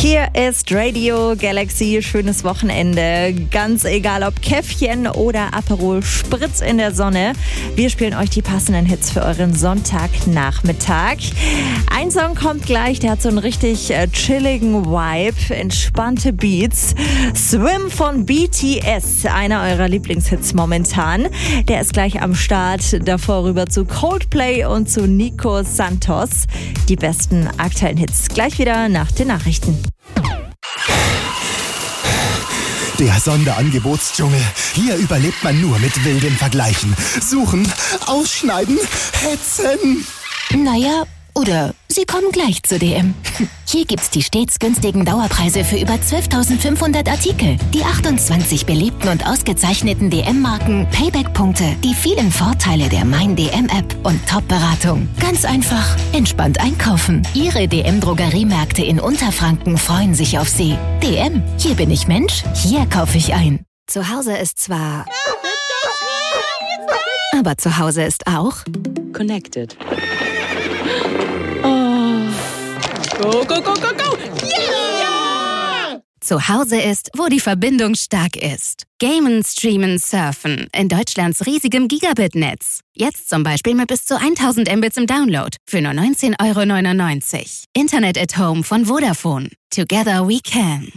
Hier ist Radio Galaxy, schönes Wochenende. Ganz egal ob Käffchen oder Aperol Spritz in der Sonne. Wir spielen euch die passenden Hits für euren Sonntagnachmittag. Ein Song kommt gleich, der hat so einen richtig chilligen Vibe, entspannte Beats. Swim von BTS, einer eurer Lieblingshits momentan. Der ist gleich am Start. Davor rüber zu Coldplay und zu Nico Santos. Die besten aktuellen Hits gleich wieder nach den Nachrichten. Der Sonderangebotsdschungel. Hier überlebt man nur mit wilden Vergleichen. Suchen, ausschneiden, hetzen. Naja, oder sie kommen gleich zu DM. Hier gibt's die stets günstigen Dauerpreise für über 12.500 Artikel. Die 28 beliebten und ausgezeichneten DM-Marken, Payback-Punkte, die vielen Vorteile der Mein DM-App und Top-Beratung. Ganz einfach, entspannt einkaufen. Ihre DM-Drogeriemärkte in Unterfranken freuen sich auf Sie. DM, hier bin ich Mensch, hier kaufe ich ein. Zu Hause ist zwar... aber zu Hause ist auch... Connected. Go, go, go, go, go! Yeah! Zu Hause ist, wo die Verbindung stark ist. Gamen, streamen, surfen. In Deutschlands riesigem Gigabit-Netz. Jetzt zum Beispiel mit bis zu 1000 Mbits im Download. Für nur 19,99 €. Internet at Home von Vodafone. Together we can.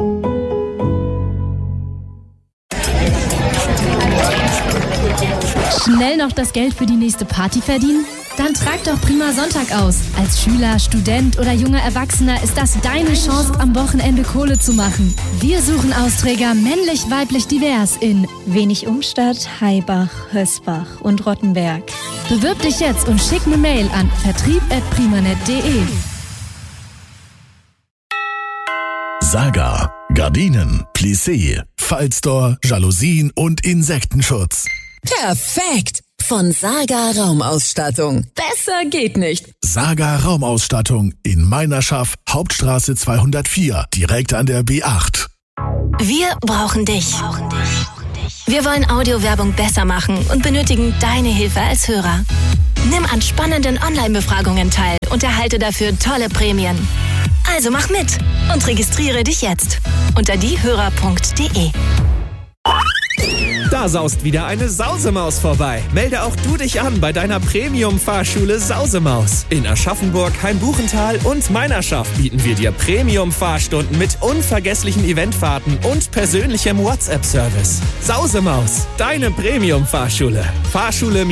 Schnell noch das Geld für die nächste Party verdienen? Dann trag doch Prima Sonntag aus. Als Schüler, Student oder junger Erwachsener ist das deine Chance, am Wochenende Kohle zu machen. Wir suchen Austräger männlich, weiblich, divers in Wenig Umstadt, Haibach, Hösbach und Rottenberg. Bewirb dich jetzt und schick eine Mail an vertrieb@primanet.de. Saga, Gardinen, Plissé, Fallstore, Jalousien und Insektenschutz. Perfekt! Von Saga Raumausstattung. Besser geht nicht. Saga Raumausstattung in Meinerschaft, Hauptstraße 204, direkt an der B8. Wir brauchen dich. Wir wollen Audiowerbung besser machen und benötigen deine Hilfe als Hörer. Nimm an spannenden Online-Befragungen teil und erhalte dafür tolle Prämien. Also mach mit und registriere dich jetzt unter diehörer.de. Da saust wieder eine Sausemaus vorbei. Melde auch du dich an bei deiner Premium-Fahrschule Sausemaus. In Aschaffenburg, Hainbuchental und Meinerschaft bieten wir dir Premium-Fahrstunden mit unvergesslichen Eventfahrten und persönlichem WhatsApp-Service. Sausemaus, deine Premium-Fahrschule. Fahrschule